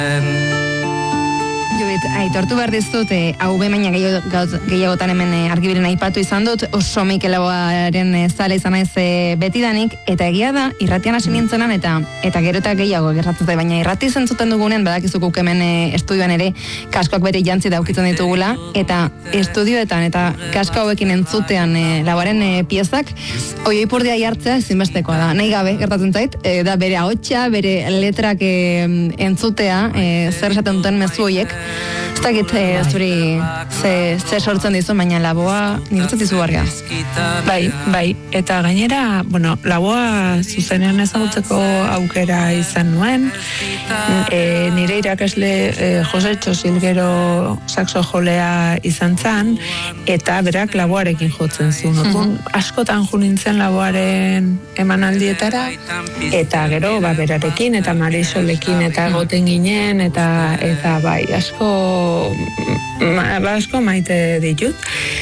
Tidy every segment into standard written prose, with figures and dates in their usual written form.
Aitortu behar dizut, hau baina gehiagotan hemen argibiren aipatu izan dut, oso Mikel Laboaren zale izan naiz betidanik, eta egia da, irratian hasi nintzenan, eta gero eta gehiago gertatzen da, baina irrati zentzuten dugunen, badakizukuk hemen estudioan ere, kaskoak bere jantzi daukitzen ditugula, eta estudioetan, eta kasko hauekin entzutean Laboaren piezak, oioi purdia jartzea ezinbestekoa da, nahi gabe gertatzen zait, da bere ahotsa, bere letrak entzutea, zer esaten duten mezu horiek. Ez dakit zuri ze sortzen dizu, baina Laboa niretzat izugarria. Bai, eta gainera, Laboa zuzenean ezagutzeko aukera izan nuen, nire irakasle Jose Txosilgero saxo jolea izan zan, eta berak Laboarekin jotzen zuen. Askotan jo nintzen Laboaren emanaldietara, eta gero berarekin, eta Marisolekin, eta goten ginen, eta bai, asko maite ditut.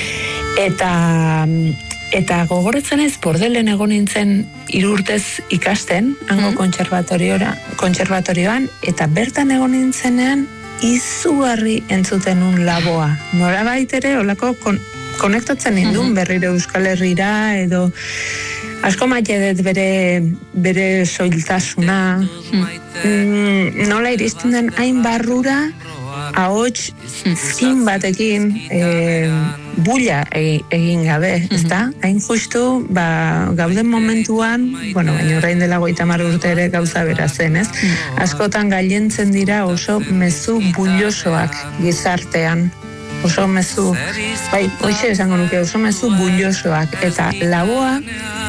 Eta gogoretzen ez, Bordelen egon nintzen 3 urtez ikasten, hango kontserbatorioan, eta bertan egon nintzenean izugarri entzuten un Laboa. Norabait ere, olako konektatzen nindun berriro Euskal Herrira, edo asko maite dut bere soiltasuna. Nola iristen den hain barrura, ahots zin batekin bulla egin gabe, ezta? Hain justu, gauden momentuan, baina orain dela 30 urte ere gauza bera zen, ez? Askotan gailentzen dira oso mezu bullosoak gizartean. Oso mezu, hoxe esango nuke, oso mezu bullosoak. Eta Laboa,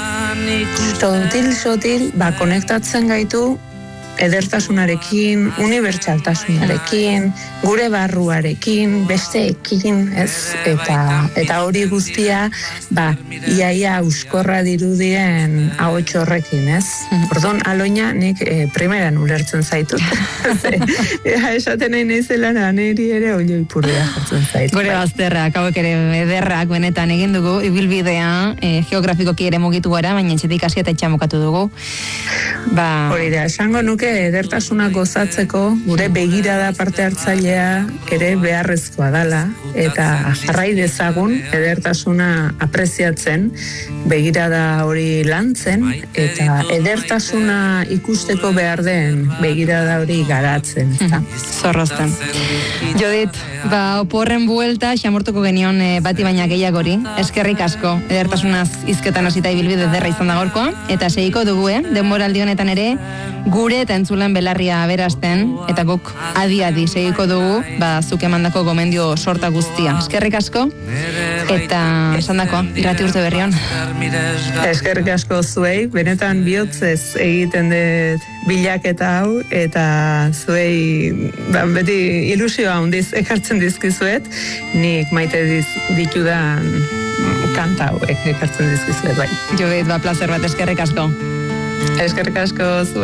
sotil, konektatzen gaitu edertasunarekin, unibertsaltasunarekin, gure barruarekin, besteekin, ez? Eta hori guztia, iaia euskorra dirudien ahots horrekin, ez? Orduan, Aloina, nik primeran ulertzen zaitut. Esaten nahi naizela, niri ere olioi purria jartzen zaitut. Gure bazterrak, hauek ere ederrak benetan egin dugu, ibilbidea, geografikoki ere mugitu gara, baina etxetik hasi eta etxamukatu dugu. Hori da, esango nuke edertasuna gozatzeko, gure begirada parte hartzailea ere beharrezkoa dala, eta jarrai dezagun edertasuna apreziatzen, begirada hori lantzen, eta edertasuna ikusteko behar den begirada hori garatzen. Zorrozten. Jodit, oporren buelta, xamortuko genion bati baina gehiagori, eskerrik asko, edertasunaz hizketan hasita ibilbide ederra izan da gaurkoa, eta segiko dugu, denboraldi honetan ere, gure eta entzulen belarria aberazten, eta guk adi-adi segiko dugu, zuk emandako gomendio sorta guztia. Eskerrik asko, eta esan dakoa, irrati urte berrion. Eskerrik asko zuei, benetan bihotzez egiten dut bilaketa hau, eta zuei beti ilusioa handiz ekartzen dizkizuet, nik maite ditudan kanta hauek ekartzen dizkizuet, bai. Jodit, plazer bat, eskerrik asko. Eskerrik asko zuei.